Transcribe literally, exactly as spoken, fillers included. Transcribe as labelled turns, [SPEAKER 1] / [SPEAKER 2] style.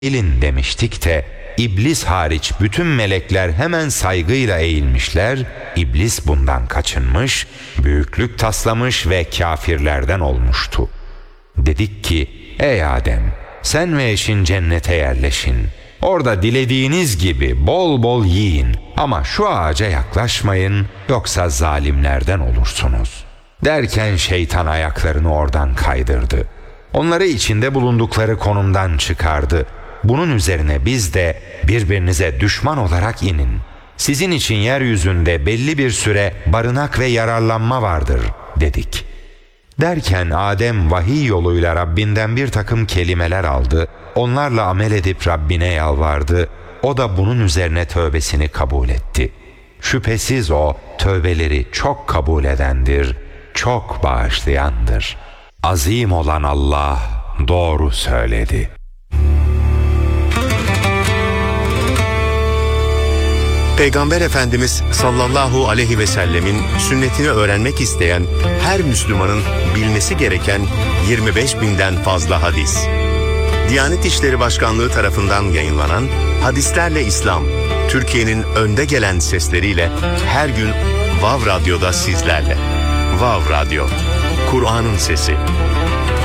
[SPEAKER 1] İlin demiştik de İblis hariç bütün melekler hemen saygıyla eğilmişler, İblis bundan kaçınmış, büyüklük taslamış ve kafirlerden olmuştu. Dedik ki, ey Adem, sen ve eşin cennete yerleşin. Orada dilediğiniz gibi bol bol yiyin ama şu ağaca yaklaşmayın, yoksa zalimlerden olursunuz. Derken şeytan ayaklarını oradan kaydırdı. Onları içinde bulundukları konumdan çıkardı. Bunun üzerine biz de birbirinize düşman olarak inin. Sizin için yeryüzünde belli bir süre barınak ve yararlanma vardır dedik. Derken Adem vahiy yoluyla Rabbinden bir takım kelimeler aldı. Onlarla amel edip Rabbine yalvardı. O da bunun üzerine tövbesini kabul etti. Şüphesiz o tövbeleri çok kabul edendir, çok bağışlayandır. Azim olan Allah doğru söyledi.
[SPEAKER 2] Peygamber Efendimiz sallallahu aleyhi ve sellemin sünnetini öğrenmek isteyen her Müslümanın bilmesi gereken yirmi beş binden fazla hadis. Diyanet İşleri Başkanlığı tarafından yayınlanan Hadislerle İslam, Türkiye'nin önde gelen sesleriyle her gün Vav Radyo'da sizlerle. Vav Radyo, Kur'an'ın sesi.